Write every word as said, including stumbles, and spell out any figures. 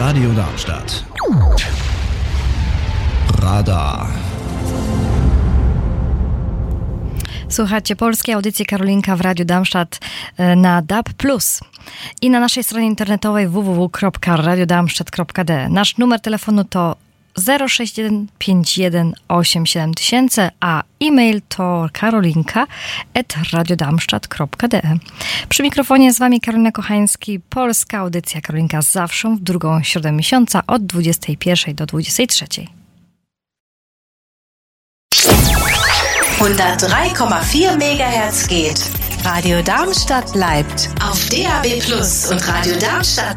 Radio Darmstadt. Radar. Słuchajcie polskiej audycji Karolinka w Radiu Darmstadt na D A B plus i na naszej stronie internetowej w w w kropka radio darmstadt kropka d e. Nasz numer telefonu to zero sześć jeden pięć jeden osiem siedem tysięcy, a e-mail to karolinka at radio darmstadt kropka d e. Przy mikrofonie z wami Karolina Kochański, polska audycja Karolinka zawsze w drugą środę miesiąca od dwudziestej pierwszej do dwudziestej trzeciej. hundertdrei Komma vier Megahertz geht. Radio Darmstadt bleibt auf D A B plus und Radio Darmstadt